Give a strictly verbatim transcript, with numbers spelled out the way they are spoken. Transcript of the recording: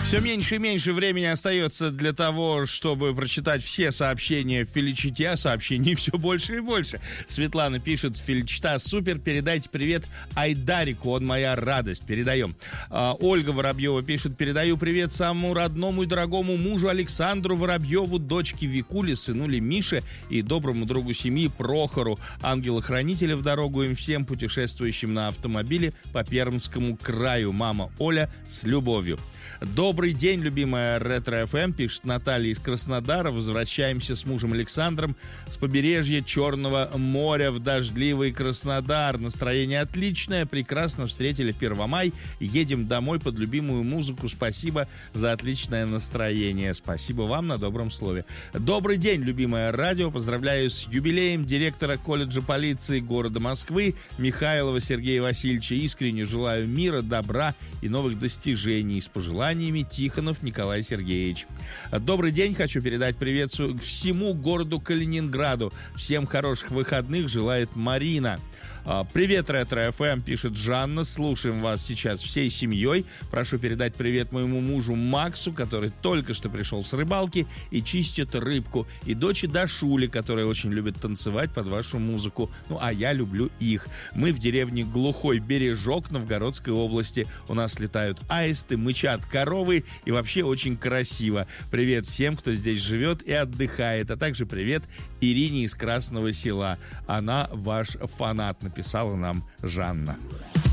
Все меньше и меньше времени остается для того, чтобы прочитать все сообщения Феличите, а сообщений все больше и больше. Светлана пишет: Феличита, супер, передайте привет Айдарику, он моя радость. Передаем. А, Ольга Воробьева пишет: передаю привет самому родному и дорогому мужу Александру Воробьеву, дочке Викуле, сынуле Мише и доброму другу семьи Прохору, ангела-хранителя в дорогу им всем, путешествующим на автомобиле по Пермскому краю. Мама Оля с любовью. Добрый день, любимая Ретро-эф эм, пишет Наталья из Краснодара. Возвращаемся с мужем Александром с побережья Черного моря в дождливый Краснодар. Настроение отличное, прекрасно встретили Первомай. Едем домой под любимую музыку. Спасибо за отличное настроение. Спасибо вам на добром слове. Добрый день, любимое радио. Поздравляю с юбилеем директора колледжа полиции города Москвы Михайлова Сергея Васильевича. Искренне желаю мира, добра и новых достижений. С пожеланиями Тихонов Николай Сергеевич. Добрый день, хочу передать привет всему городу Калининграду. Всем хороших выходных желает Марина. Привет, Ретро-эф эм, пишет Жанна. Слушаем вас сейчас всей семьей. Прошу передать привет моему мужу Максу, который только что пришел с рыбалки и чистит рыбку. И дочери Дашуле, которая очень любит танцевать под вашу музыку. Ну, а я люблю их. Мы в деревне Глухой Бережок Новгородской области. У нас летают аисты, мычат коровы и вообще очень красиво. Привет всем, кто здесь живет и отдыхает. А также привет Ирине из Красного Села. Она ваш фанат, написала нам Жанна.